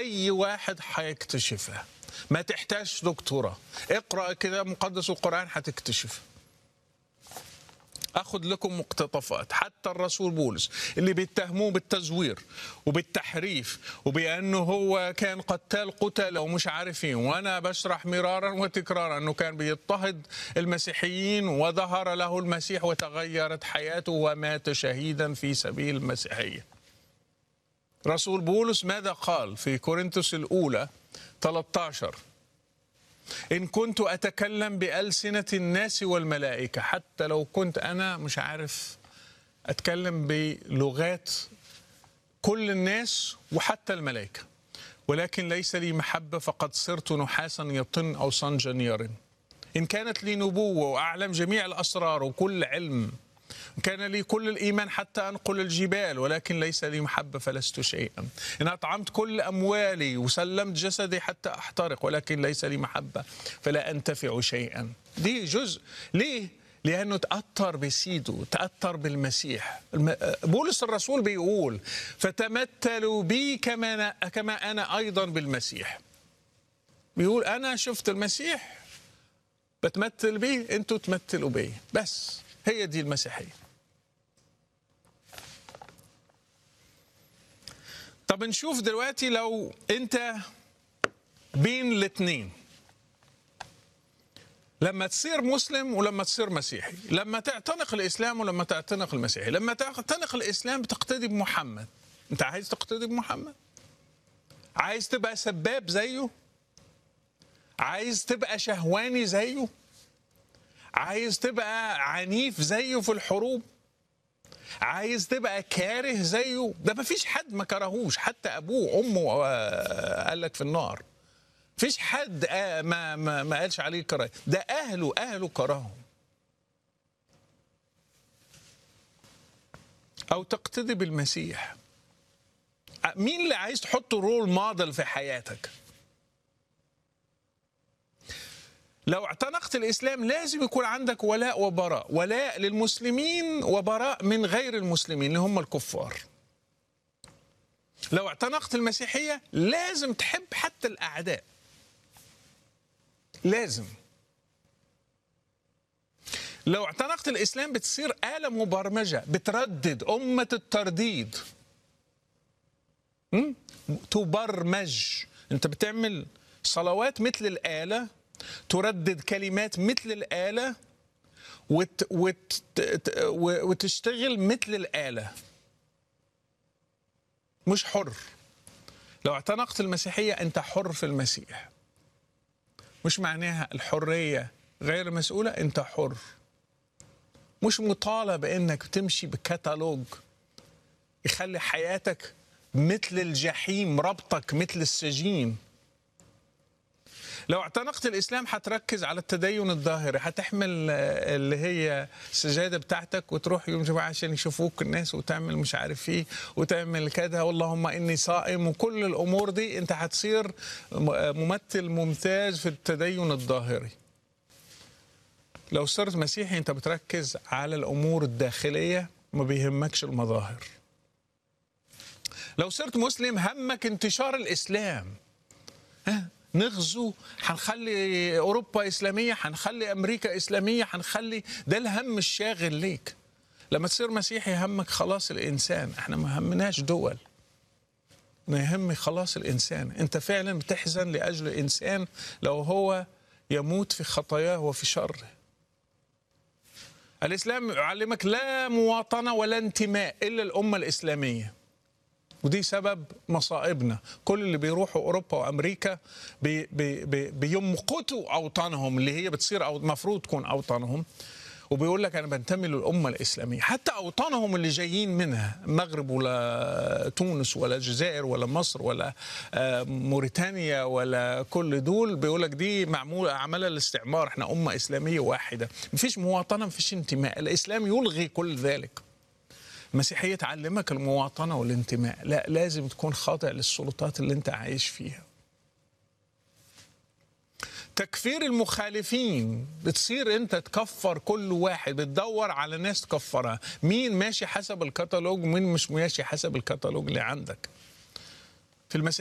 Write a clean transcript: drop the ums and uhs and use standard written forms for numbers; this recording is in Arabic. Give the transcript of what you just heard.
أي واحد هيكتشفها، ما تحتاج دكتوراه، اقرأ كده مقدس القرآن هتكتشف. أخذ لكم مقتطفات. حتى الرسول بولس اللي بيتهموه بالتزوير وبالتحريف وبأنه هو كان قتال قتلة ومش عارفين، وأنا بشرح مرارا وتكرارا أنه كان بيضطهد المسيحيين وظهر له المسيح وتغيرت حياته ومات شهيدا في سبيل المسيحية. رسول بولس ماذا قال في كورنثوس الأولى 13؟ إن كنت أتكلم بألسنة الناس والملائكة، حتى لو كنت أنا مش عارف أتكلم بلغات كل الناس وحتى الملائكة، ولكن ليس لي محبة فقد صرت نحاسا يطن أو صنجنير. إن كانت لي نبوة وأعلم جميع الأسرار وكل علم، كان لي كل الإيمان حتى أنقل الجبال، ولكن ليس لي محبة فلست شيئا. إن أطعمت كل أموالي وسلمت جسدي حتى أحترق، ولكن ليس لي محبة فلا أنتفع شيئا. دي جزء ليه؟ لأنه تأثر بسيده، تأثر بالمسيح. بولس الرسول بيقول فتمثلوا بي كما أنا أيضا بالمسيح. بيقول أنا شفت المسيح بتمثل بيه، أنتوا تمثلوا بيه. بس هي دي المسيحية. طب نشوف دلوقتي لو انت بين الاثنين، لما تصير مسلم ولما تصير مسيحي، لما تعتنق الإسلام ولما تعتنق المسيحي. لما تعتنق الإسلام بتقتدي بمحمد. انت عايز تقتدي بمحمد؟ عايز تبقى سباب زيه؟ عايز تبقى شهواني زيه؟ عايز تبقى عنيف زيه في الحروب؟ عايز تبقى كاره زيه؟ ده ما فيش حد ما كرهوش، حتى ابوه وامه قال لك في النار. فيش حد ما قالش عليه كراهه، ده اهله كرههم. او تقتدي بالمسيح. مين اللي عايز تحطه رول موديل في حياتك؟ لو اعتنقت الإسلام لازم يكون عندك ولاء وبراء، ولاء للمسلمين وبراء من غير المسلمين اللي هم الكفار. لو اعتنقت المسيحية لازم تحب حتى الأعداء، لازم. لو اعتنقت الإسلام بتصير آلة مبرمجة بتردد، أمة الترديد. تبرمج، انت بتعمل صلوات مثل الآلة، تردد كلمات مثل الآلة، وتشتغل مثل الآلة، مش حر. لو اعتنقت المسيحية أنت حر في المسيح. مش معناها الحرية غير مسؤولة، أنت حر. مش مطالب أنك تمشي بكتالوج يخلي حياتك مثل الجحيم، ربطك مثل السجين. لو اعتنقت الإسلام هتركز على التدين الظاهري، هتحمل اللي هي السجادة بتاعتك وتروح يوم جمعة عشان يشوفوك الناس، وتعمل مش عارف ايه، وتعمل كذا واللهم إني صائم، وكل الأمور دي أنت هتصير ممثل ممتاز في التدين الظاهري. لو صرت مسيحي أنت بتركز على الأمور الداخلية، ما بيهمكش المظاهر. لو صرت مسلم همك انتشار الإسلام. نغزو، هنخلي أوروبا إسلامية، هنخلي أمريكا إسلامية، هنخلي، ده الهم الشاغل ليك. لما تصير مسيحي همك خلاص الإنسان. احنا ما همناش دول، ما يهمك خلاص الإنسان. أنت فعلا بتحزن لأجل الإنسان لو هو يموت في خطاياه وفي شره. الإسلام يعلمك لا مواطنة ولا انتماء إلا الأمة الإسلامية، ودي سبب مصائبنا. كل اللي بيروحوا أوروبا وأمريكا بيمقتوا أوطانهم اللي هي بتصير أو المفروض تكون أوطانهم، وبيقول لك أنا بنتمي للأمة الإسلامية. حتى أوطانهم اللي جايين منها، المغرب ولا تونس ولا الجزائر ولا مصر ولا موريتانيا ولا كل دول، بيقول لك دي معمولة عملها الاستعمار، احنا أمة إسلامية واحدة. مفيش مواطنة، مفيش انتماء. الإسلام يلغي كل ذلك. المسيحية تعلمك المواطنة والانتماء. لا، لازم تكون خاضع للسلطات اللي انت عايش فيها. تكفير المخالفين، بتصير انت تكفر كل واحد، بتدور على ناس تكفرها. مين ماشي حسب الكتالوج ومين مش ماشي حسب الكتالوج اللي عندك. في المسيحية